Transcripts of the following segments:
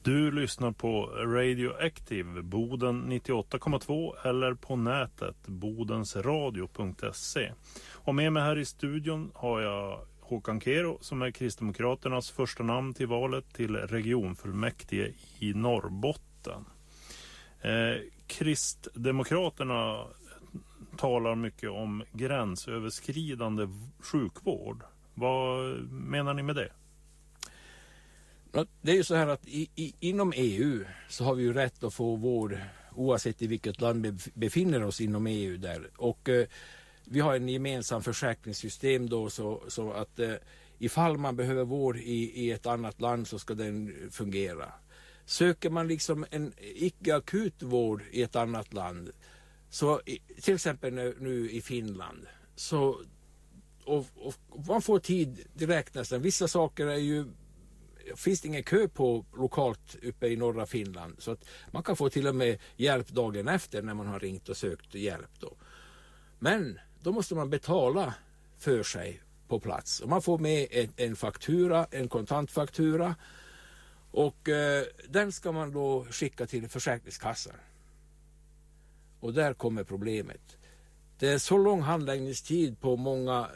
Du lyssnar på Radioactive Boden 98,2 eller på nätet bodensradio.se. Och med mig här i studion har jag Håkan Kero som är Kristdemokraternas första namn till valet till regionfullmäktige i Norrbotten. Kristdemokraterna talar mycket om gränsöverskridande sjukvård. Vad menar ni med det? Det är ju så här att inom EU så har vi ju rätt att få vård oavsett i vilket land vi befinner oss inom EU där. Och vi har en gemensam försäkringssystem då så att ifall man behöver vård i ett annat land så ska den fungera. Söker man liksom en icke-akut vård i ett annat land, så till exempel nu i Finland, så och man får tid direkt nästan. Vissa saker är ju, finns det ingen kö på lokalt uppe i norra Finland, så att man kan få till och med hjälp dagen efter när man har ringt och sökt hjälp då. Men då måste man betala för sig på plats och man får med en faktura, en kontantfaktura, och den ska man då skicka till Försäkringskassan. Och där kommer problemet. Det är så lång handläggningstid på många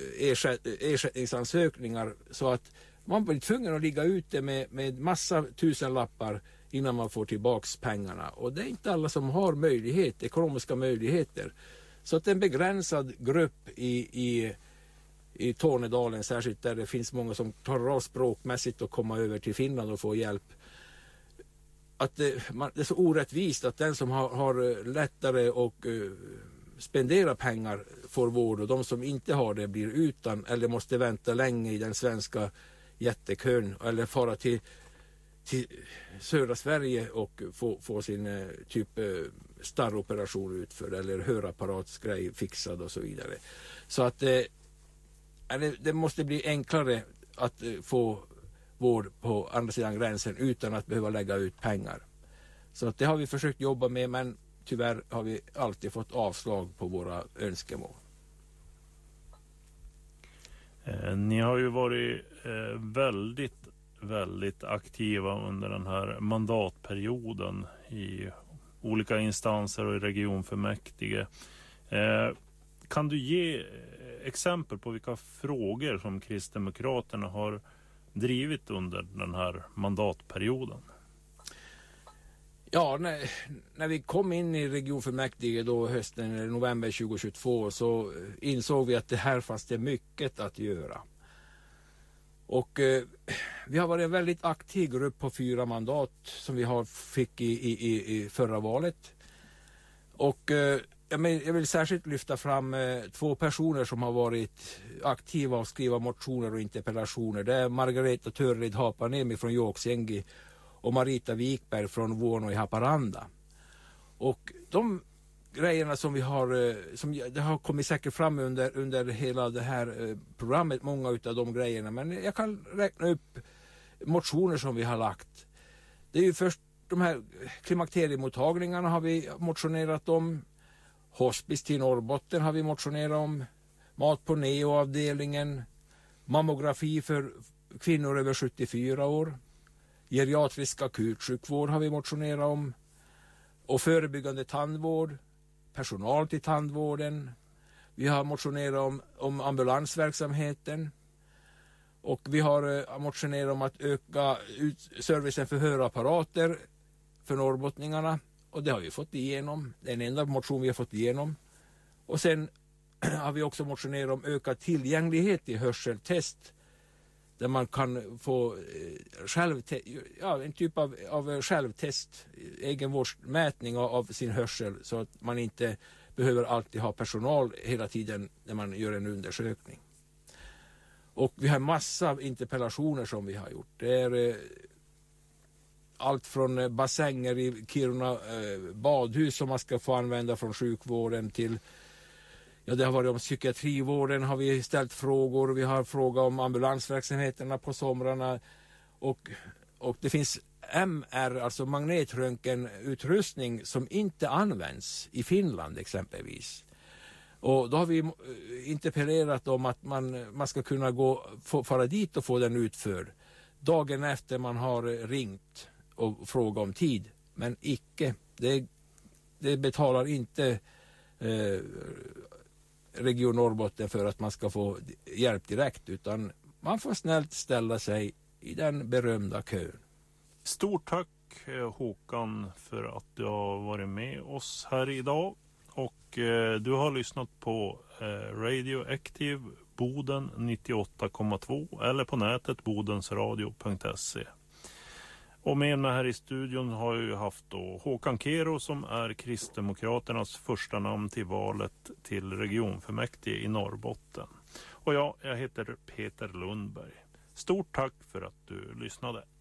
ersättningsansökningar så att man blir tvungen att ligga ute med massa tusenlappar innan man får tillbaks pengarna. Och det är inte alla som har ekonomiska möjligheter. Så att en begränsad grupp i Tornedalen, särskilt där det finns många som tar av språkmässigt och kommer över till Finland och får hjälp. Att det är så orättvist att den som har lättare och spendera pengar får vård och de som inte har det blir utan eller måste vänta länge i den svenska jättekön eller fara till södra Sverige och få sin typ starroperation utförd eller hörapparatsgrej fixad och så vidare. Så att det måste bli enklare att få vård på andra sidan gränsen utan att behöva lägga ut pengar. Så att det har vi försökt jobba med, men tyvärr har vi alltid fått avslag på våra önskemål. Ni har ju varit väldigt aktiva under den här mandatperioden i olika instanser och i regionfullmäktige. Kan du ge exempel på vilka frågor som Kristdemokraterna har drivit under den här mandatperioden? Ja, när vi kom in i regionfullmäktige då hösten november 2022 så insåg vi att det här fanns det mycket att göra. Och vi har varit en väldigt aktiv grupp på 4 mandat som vi fick i förra valet. Och jag vill särskilt lyfta fram 2 personer som har varit aktiva och skriva motioner och interpellationer. Det är Margareta Törrid Hapanemi från Joksängi och Marita Wikberg från Vuono i Haparanda. Och de grejerna som vi har, det har kommit säkert fram under hela det här programmet, många utav de grejerna, men jag kan räkna upp motioner som vi har lagt. Det är ju först de här klimakteriemottagningarna har vi motionerat om, hospice till Norrbotten har vi motionerat om, mat på neoavdelningen, mammografi för kvinnor över 74 år, geriatrisk akutsjukvård har vi motionerat om, och förebyggande tandvård, personal till tandvården. Vi har motionerat om ambulansverksamheten, och vi har motionerat om att öka servicen för hörapparater för norrbottningarna, och det har vi fått igenom. Det är den enda motion vi har fått igenom. Och sen har vi också motionerat om ökad tillgänglighet i hörseltest, där man kan få en typ av självtest, egenvårdsmätning av sin hörsel, så att man inte behöver alltid ha personal hela tiden när man gör en undersökning. Och vi har massa interpellationer som vi har gjort. Det är allt från bassänger i Kiruna badhus som man ska få använda från sjukvården till, ja, det har varit om psykiatrivården har vi ställt frågor. Vi har frågat om ambulansverksamheterna på somrarna. Och det finns MR, alltså magnetröntgenutrustning, som inte används i Finland exempelvis. Och då har vi interpellerat om att man ska kunna fara dit och få den utförd dagen efter man har ringt och fråga om tid. Men icke. Det betalar inte Region Norrbotten för att man ska få hjälp direkt, utan man får snällt ställa sig i den berömda kön. Stort tack Håkan för att du har varit med oss här idag, och du har lyssnat på Radioactive Boden 98,2 eller på nätet bodensradio.se. Och med mig här i studion har jag ju haft då Håkan Kero som är Kristdemokraternas första namn till valet till regionfullmäktige i Norrbotten. Och jag heter Peter Lundberg. Stort tack för att du lyssnade.